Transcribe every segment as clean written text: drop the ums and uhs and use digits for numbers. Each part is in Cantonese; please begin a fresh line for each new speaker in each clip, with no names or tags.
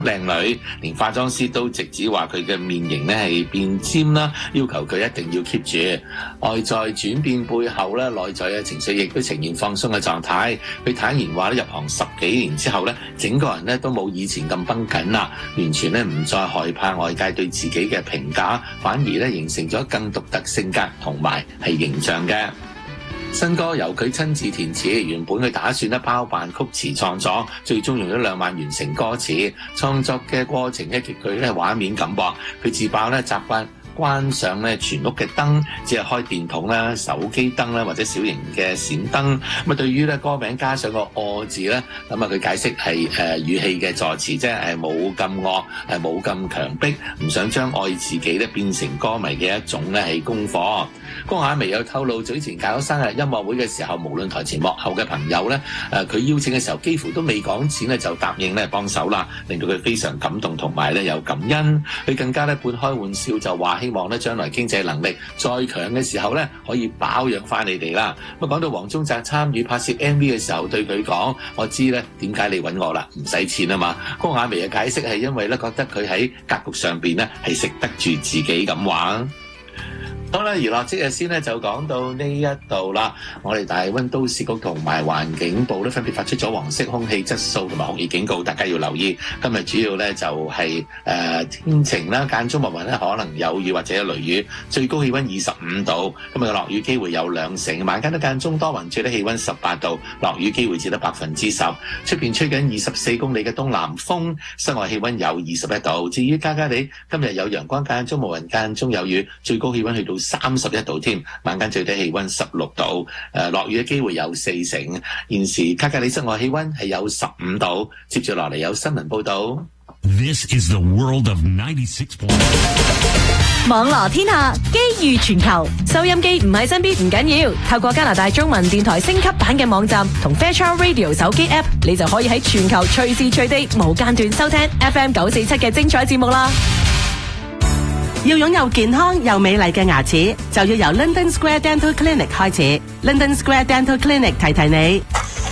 靚女，連化妝師都直指話佢嘅面型咧係變尖啦，要求佢一定要 keep 住。外在轉變背後咧，內在嘅情緒亦都呈現放鬆嘅狀態。佢坦言話咧，入行10幾年之後咧，整個人咧都冇以前咁繃緊啦，完全咧唔再害怕外界對自己嘅評價，反而咧形成咗更獨特性格同埋係形象嘅。新歌由佢親自填詞，原本佢打算咧包辦曲詞創作，最終用咗2萬完成歌詞。創作嘅過程咧極具咧畫面感喎。佢自爆咧習慣關上咧全屋嘅燈，只係開電筒啦、手機燈啦或者小型嘅閃燈。咁啊，對於咧歌名加上個愛字咧，咁啊佢解釋係語氣嘅助詞啫，係冇咁惡，係冇咁強迫，唔想將愛自己咧變成歌迷嘅一種咧係功課。江亞薇有透露，早前搞生日音樂會嘅時候，無論台前幕後嘅朋友咧，佢邀請嘅時候幾乎都未講錢咧就答應咧幫手啦，令到佢非常感動同埋咧有感恩。佢更加咧半開玩笑就話希望咧將來經濟能力再強嘅時候咧可以飽養翻你哋啦。咁講到黃宗澤參與拍攝 MV 嘅時候，對佢講：我知咧點解你揾我啦，唔使錢啊嘛。江亞薇嘅解釋係因為咧覺得佢喺格局上邊咧係食得住自己咁話。好啦，娛樂即日先咧就講到呢一度啦。我哋大溫都市局同埋環境部咧分別發出咗黃色空氣質素同埋酷熱警告，大家要留意。今日主要咧就係天晴啦，間中密雲咧可能有雨或者有雷雨，最高氣溫25度。今日嘅落雨機會有2成，晚間都間中多雲，最低氣溫18度，落雨機會只得10%。出邊吹緊24公里嘅東南風，室外氣溫有21度。至於嘉嘉地，今日有陽光間中無雲間中有雨，最高氣溫去到31度添，晚間最低氣溫16度，落雨嘅機會有4成。現時卡加里室外氣溫係有15度。接住落嚟有新聞報道。
This is the world of 96.
網羅天下，機遇全球。收音機唔喺身邊唔緊要，透過加拿大中文電台升級版嘅網站同 Fairchild Radio 手機 App， 你就可以喺全球隨時隨地無間斷收聽 FM 947嘅精彩節目啦。
要擁有健康又美麗嘅牙齒，就要由 London Square Dental Clinic 開始。London Square Dental Clinic 提提你，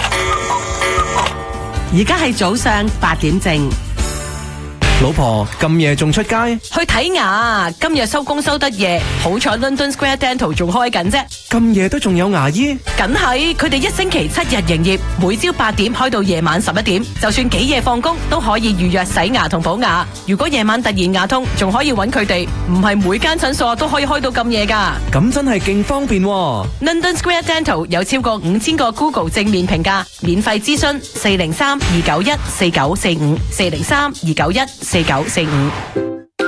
而家係早上8點正。
老婆咁夜仲出街？
去睇牙，今日收工收得夜，好彩 London Square Dental 仲開緊啫。
咁夜都仲有牙醫？
梗係，佢哋1星期7日營業，每朝8點開到夜晚11點，就算幾夜放工都可以預約洗牙同補牙。如果夜晚突然牙痛，仲可以揾佢哋，唔係每間診所都可以開到咁夜噶。
咁真係勁方便喎。
London Square Dental 有超過5000個 Google 正面評價，免費諮詢403-291-4945，403-291-4945。